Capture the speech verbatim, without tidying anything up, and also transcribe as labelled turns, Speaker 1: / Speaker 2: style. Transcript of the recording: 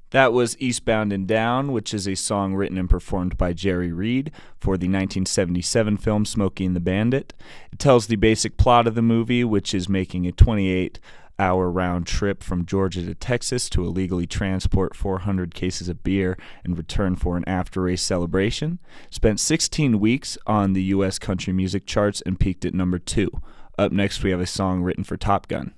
Speaker 1: That was Eastbound and Down, which is a song written and performed by Jerry Reed for the nineteen seventy-seven film Smokey and the Bandit. It tells the basic plot of the movie, which is making a twenty-eight hour round trip from Georgia to Texas to illegally transport four hundred cases of beer in return for an after-race celebration. Spent sixteen weeks on the U S country music charts and peaked at number two. Up next, we have a song written for Top Gun.